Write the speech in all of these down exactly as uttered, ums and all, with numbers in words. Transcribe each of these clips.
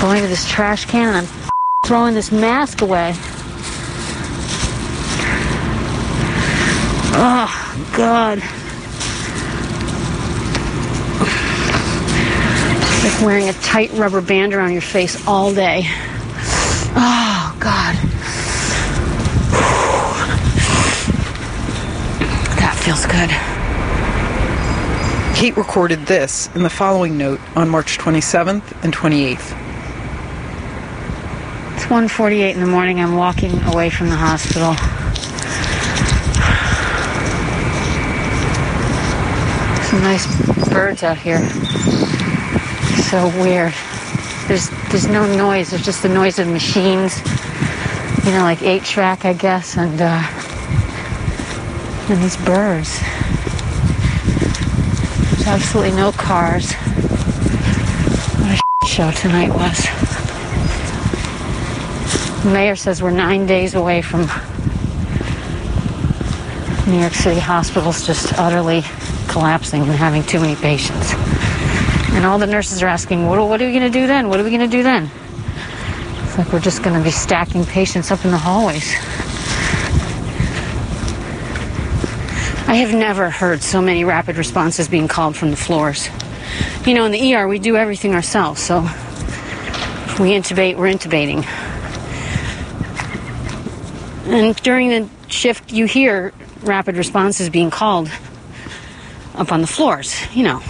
going to this trash can and I'm throwing this mask away. Oh, God. It's like wearing a tight rubber band around your face all day. Oh, God. That feels good. Kate recorded this in the following note on March twenty-seventh and twenty-eighth. It's one forty-eight in the morning. I'm walking away from the hospital. Some nice birds out here. So weird. There's there's no noise. There's just the noise of machines. You know, like eight track, I guess, and uh, and these birds. There's absolutely no cars. What a shit show tonight was. The mayor says we're nine days away from New York City hospitals just utterly collapsing and having too many patients. And all the nurses are asking, what, what are we going to do then? What are we going to do then? It's like we're just going to be stacking patients up in the hallways. I have never heard so many rapid responses being called from the floors. You know, in the E R, we do everything ourselves, so if we intubate, we're intubating. And during the shift, you hear rapid responses being called up on the floors, you know.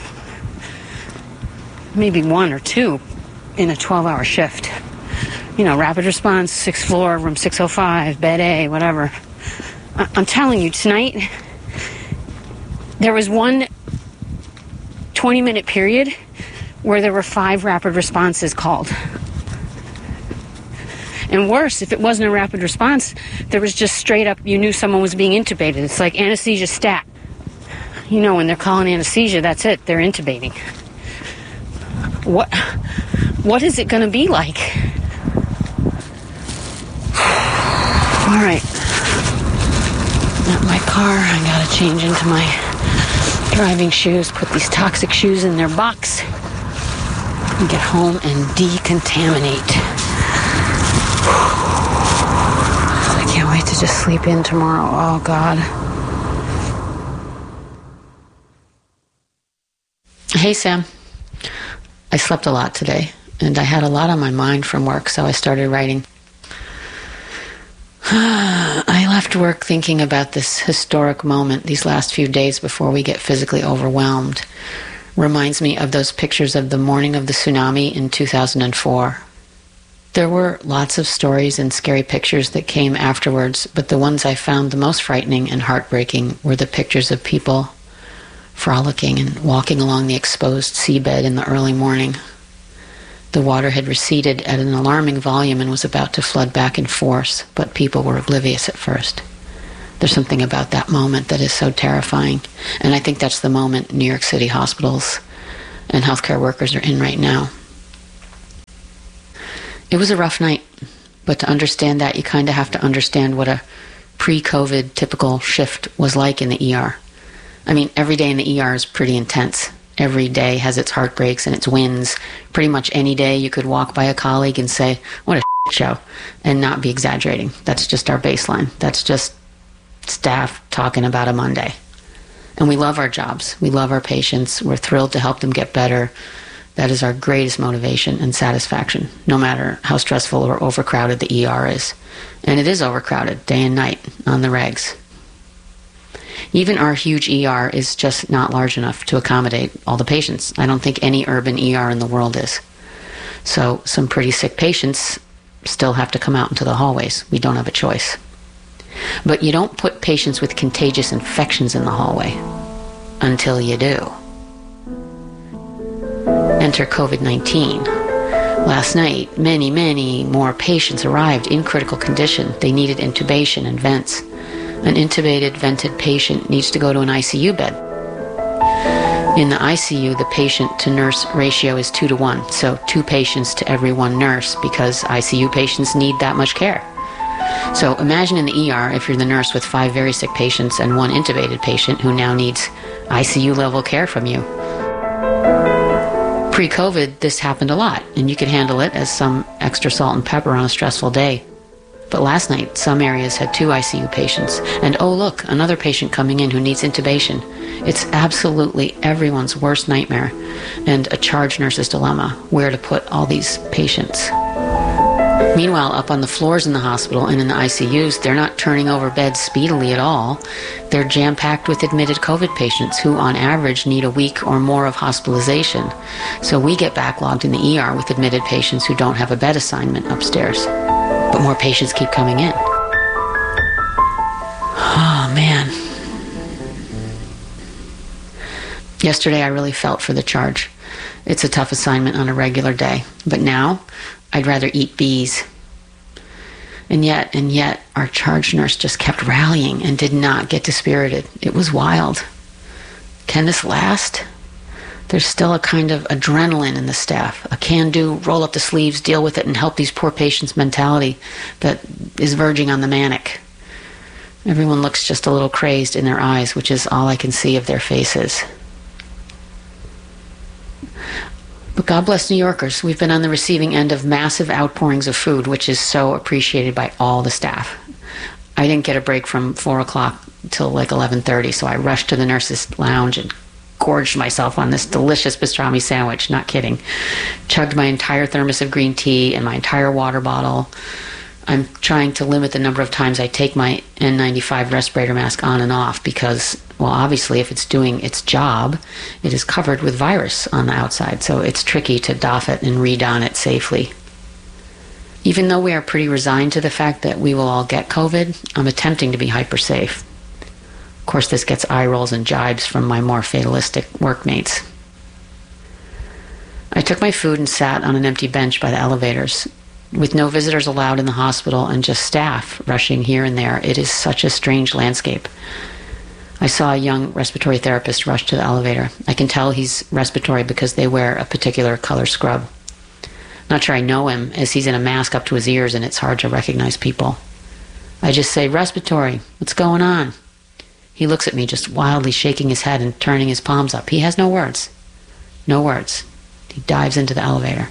Maybe one or two in a twelve-hour shift. You know, rapid response, sixth floor, room six oh five, bed A, whatever. I- I'm telling you, tonight, there was one twenty-minute period where there were five rapid responses called. And worse, if it wasn't a rapid response, there was just straight up, you knew someone was being intubated. It's like anesthesia stat. You know, when they're calling anesthesia, that's it. They're intubating. What, what is it going to be like? All right. Not my car. I got to change into my driving shoes, put these toxic shoes in their box, and get home and decontaminate. I can't wait to just sleep in tomorrow. Oh, God. Hey, Sam. I slept a lot today, and I had a lot on my mind from work, so I started writing. I left work thinking about this historic moment these last few days before we get physically overwhelmed. Reminds me of those pictures of the morning of the tsunami in two thousand four. There were lots of stories and scary pictures that came afterwards, but the ones I found the most frightening and heartbreaking were the pictures of people frolicking and walking along the exposed seabed in the early morning. The water had receded at an alarming volume and was about to flood back in force, but people were oblivious at first. There's something about that moment that is so terrifying, and I think that's the moment New York City hospitals and healthcare workers are in right now. It was a rough night, but to understand that, you kind of have to understand what a pre-COVID typical shift was like in the E R. I mean, every day in the E R is pretty intense. Every day has its heartbreaks and its wins. Pretty much any day you could walk by a colleague and say, what a shit show, and not be exaggerating. That's just our baseline. That's just staff talking about a Monday. And we love our jobs. We love our patients. We're thrilled to help them get better. That is our greatest motivation and satisfaction, no matter how stressful or overcrowded the E R is. And it is overcrowded day and night on the regs. Even our huge E R is just not large enough to accommodate all the patients. I don't think any urban E R in the world is. So some pretty sick patients still have to come out into the hallways. We don't have a choice. But you don't put patients with contagious infections in the hallway until you do. Enter COVID nineteen. Last night, many, many more patients arrived in critical condition. They needed intubation and vents. An intubated, vented patient needs to go to an I C U bed. In the I C U, the patient-to-nurse ratio is two to one, so two patients to every one nurse, because I C U patients need that much care. So imagine in the E R, if you're the nurse with five very sick patients and one intubated patient who now needs I C U-level care from you. Pre-COVID, this happened a lot, and you could handle it as some extra salt and pepper on a stressful day. But last night, some areas had two I C U patients, and oh look, another patient coming in who needs intubation. It's absolutely everyone's worst nightmare, and a charge nurse's dilemma, where to put all these patients. Meanwhile, up on the floors in the hospital and in the I C Us, they're not turning over beds speedily at all. They're jam-packed with admitted COVID patients who, on average, need a week or more of hospitalization. So we get backlogged in the E R with admitted patients who don't have a bed assignment upstairs. But more patients keep coming in. Oh, man. Yesterday, I really felt for the charge. It's a tough assignment on a regular day. But now, I'd rather eat bees. And yet, and yet, our charge nurse just kept rallying and did not get dispirited. It was wild. Can this last? There's still a kind of adrenaline in the staff, a can-do, roll up the sleeves, deal with it, and help these poor patients mentality that is verging on the manic. Everyone looks just a little crazed in their eyes, which is all I can see of their faces. But God bless New Yorkers. We've been on the receiving end of massive outpourings of food, which is so appreciated by all the staff. I didn't get a break from four o'clock till like eleven thirty, so I rushed to the nurses' lounge and gorged myself on this delicious pastrami sandwich, not kidding. Chugged my entire thermos of green tea and my entire water bottle. I'm trying to limit the number of times I take my N ninety-five respirator mask on and off because, well, obviously if it's doing its job, it is covered with virus on the outside, so it's tricky to doff it and re-don it safely. Even though we are pretty resigned to the fact that we will all get COVID, I'm attempting to be hyper safe. Of course, this gets eye rolls and jibes from my more fatalistic workmates. I took my food and sat on an empty bench by the elevators. With no visitors allowed in the hospital and just staff rushing here and there, it is such a strange landscape. I saw a young respiratory therapist rush to the elevator. I can tell he's respiratory because they wear a particular color scrub. Not sure I know him, as he's in a mask up to his ears and it's hard to recognize people. I just say, "Respiratory, what's going on?" He looks at me, just wildly shaking his head and turning his palms up. He has no words. No words. He dives into the elevator.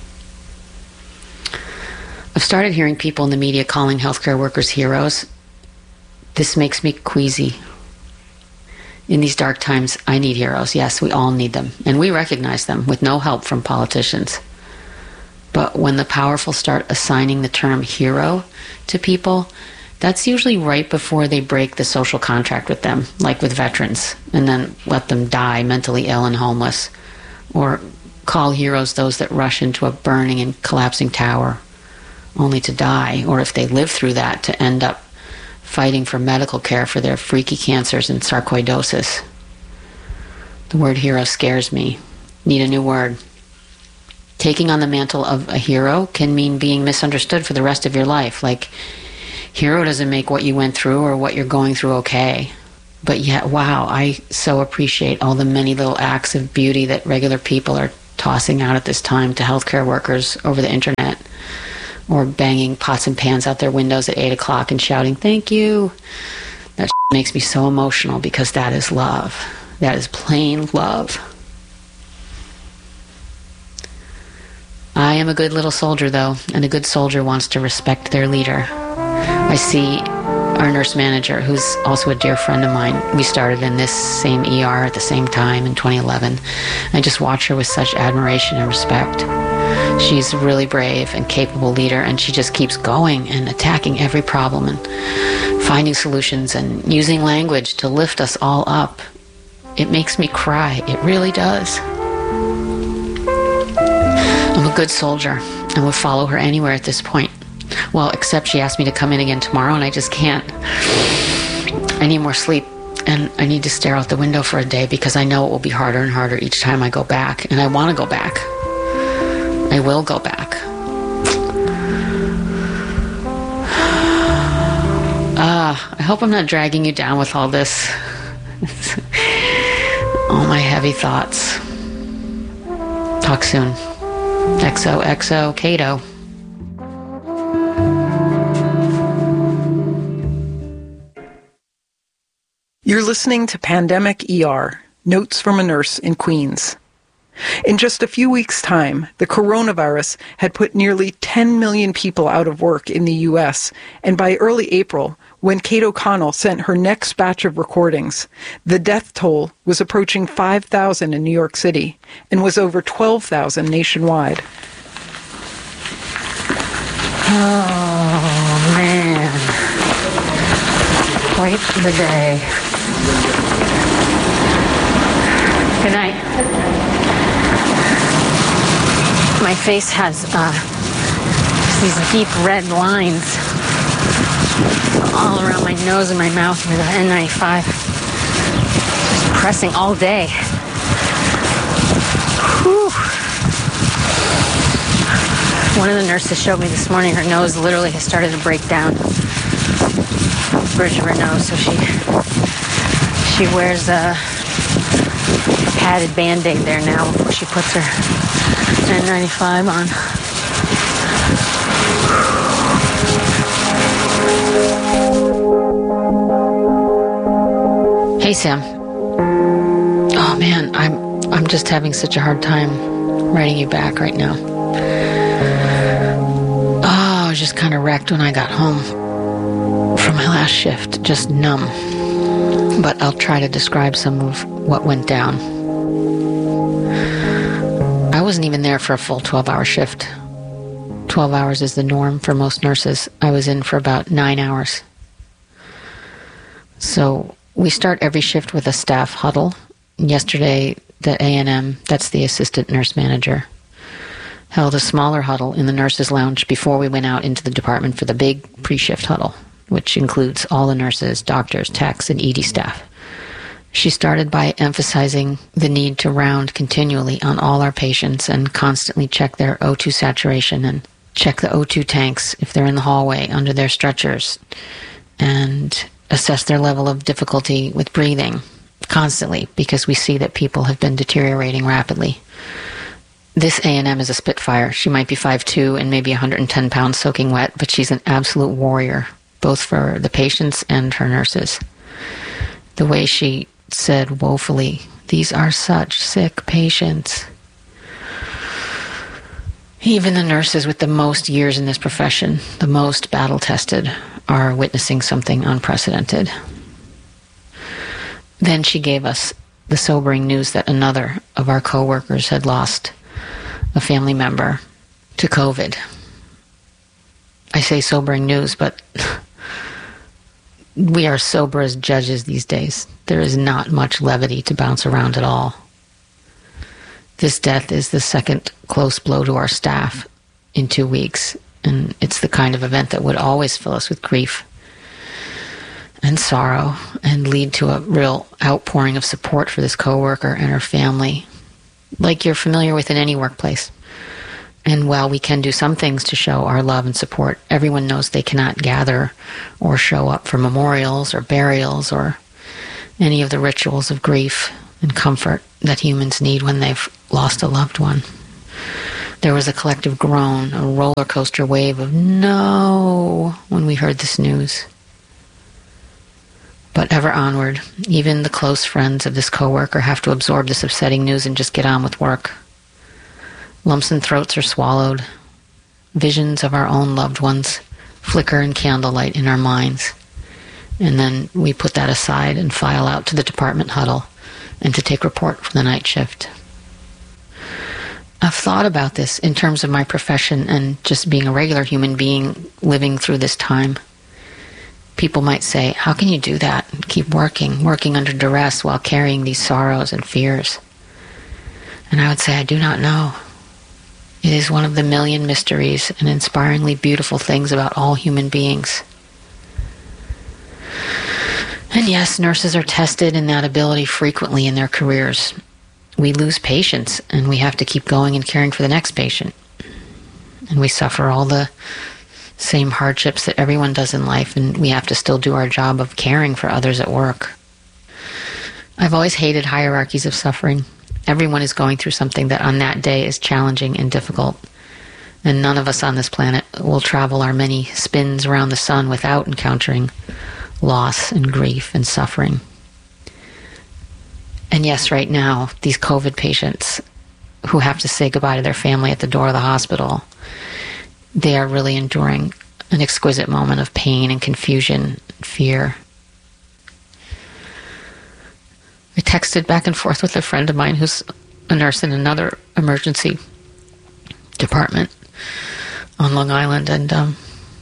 I've started hearing people in the media calling healthcare workers heroes. This makes me queasy. In these dark times, I need heroes. Yes, we all need them. And we recognize them with no help from politicians. But when the powerful start assigning the term hero to people, that's usually right before they break the social contract with them, like with veterans, and then let them die mentally ill and homeless. Or call heroes those that rush into a burning and collapsing tower, only to die, or if they live through that, to end up fighting for medical care for their freaky cancers and sarcoidosis. The word hero scares me. Need a new word. Taking on the mantle of a hero can mean being misunderstood for the rest of your life, like hero doesn't make what you went through or what you're going through okay. But yet, wow, I so appreciate all the many little acts of beauty that regular people are tossing out at this time to healthcare workers over the internet, or banging pots and pans out their windows at eight o'clock and shouting, "Thank you." That makes me so emotional because that is love. That is plain love. I am a good little soldier, though, and a good soldier wants to respect their leader. I see our nurse manager, who's also a dear friend of mine. We started in this same E R at the same time in twenty eleven. I just watch her with such admiration and respect. She's a really brave and capable leader, and she just keeps going and attacking every problem and finding solutions and using language to lift us all up. It makes me cry. It really does. I'm a good soldier and would follow her anywhere at this point. Well, except she asked me to come in again tomorrow, and I just can't. I need more sleep, and I need to stare out the window for a day because I know it will be harder and harder each time I go back, and I want to go back. I will go back. Ah, I hope I'm not dragging you down with all this. All my heavy thoughts. Talk soon. X O X O Cato. You're listening to Pandemic E R, Notes from a Nurse in Queens. In just a few weeks' time, the coronavirus had put nearly ten million people out of work in the U S, and by early April, when Kate O'Connell sent her next batch of recordings, the death toll was approaching five thousand in New York City and was over twelve thousand nationwide. Oh, man. Quite the day. Good night. My face has uh, these deep red lines all around my nose and my mouth with the N ninety-five. Just pressing all day. Whew. One of the nurses showed me this morning her nose literally has started to break down. The bridge of her nose, so she she wears a, a padded Band-Aid there now before she puts her N ninety-five on. Hey, Sam. Oh man, I'm I'm just having such a hard time writing you back right now. Oh, I was just kind of wrecked when I got home from my last shift, just numb. But I'll try to describe some of what went down. I wasn't even there for a full twelve-hour shift. twelve hours is the norm for most nurses. I was in for about nine hours. So we start every shift with a staff huddle. Yesterday, the A N M, that's the assistant nurse manager, held a smaller huddle in the nurses' lounge before we went out into the department for the big pre-shift huddle, which includes all the nurses, doctors, techs, and E D staff. She started by emphasizing the need to round continually on all our patients and constantly check their O two saturation and check the O two tanks if they're in the hallway under their stretchers, and assess their level of difficulty with breathing constantly, because we see that people have been deteriorating rapidly. This A N M is a Spitfire. She might be five foot two and maybe one hundred ten pounds soaking wet, but she's an absolute warrior, both for the patients and her nurses. The way she said woefully, "These are such sick patients." Even the nurses with the most years in this profession, the most battle-tested, are witnessing something unprecedented. Then she gave us the sobering news that another of our co-workers had lost a family member to COVID. I say sobering news, but we are sober as judges these days. There is not much levity to bounce around at all. This death is the second close blow to our staff in two weeks, and it's the kind of event that would always fill us with grief and sorrow and lead to a real outpouring of support for this coworker and her family, like you're familiar with in any workplace. And while we can do some things to show our love and support, everyone knows they cannot gather or show up for memorials or burials or any of the rituals of grief and comfort that humans need when they've lost a loved one. There was a collective groan, a roller coaster wave of no when we heard this news. But ever onward, even the close friends of this coworker have to absorb this upsetting news and just get on with work. Lumps and throats are swallowed. Visions of our own loved ones flicker in candlelight in our minds. And then we put that aside and file out to the department huddle and to take report for the night shift. I've thought about this in terms of my profession and just being a regular human being living through this time. People might say, how can you do that? Keep working, working under duress while carrying these sorrows and fears. And I would say, I do not know. It is one of the million mysteries and inspiringly beautiful things about all human beings. And yes, nurses are tested in that ability frequently in their careers. We lose patience, and we have to keep going and caring for the next patient. And we suffer all the same hardships that everyone does in life, and we have to still do our job of caring for others at work. I've always hated hierarchies of suffering. Everyone is going through something that on that day is challenging and difficult, and none of us on this planet will travel our many spins around the sun without encountering loss and grief and suffering. And yes, right now, these COVID patients, who have to say goodbye to their family at the door of the hospital, they are really enduring an exquisite moment of pain and confusion, fear. I texted back and forth with a friend of mine who's a nurse in another emergency department on Long Island, and um,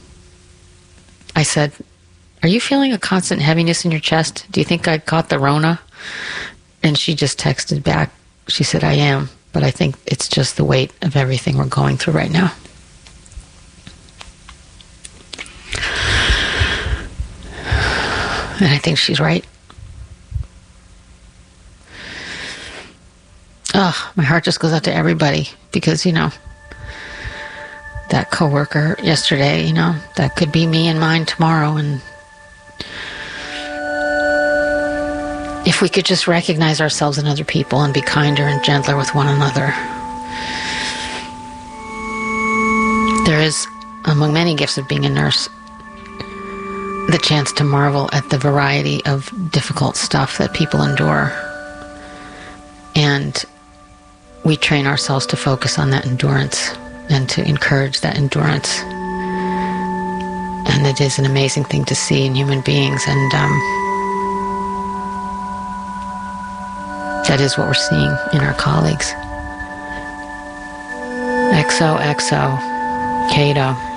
I said, "Are you feeling a constant heaviness in your chest? Do you think I caught the Rona?" And she just texted back. She said, "I am, but I think it's just the weight of everything we're going through right now." And I think she's right. Oh, my heart just goes out to everybody because, you know, that coworker yesterday, you know, that could be me and mine tomorrow. And if we could just recognize ourselves and other people and be kinder and gentler with one another. There is, among many gifts of being a nurse, the chance to marvel at the variety of difficult stuff that people endure. And we train ourselves to focus on that endurance and to encourage that endurance. And it is an amazing thing to see in human beings, and um, that is what we're seeing in our colleagues. X O X O, Cato.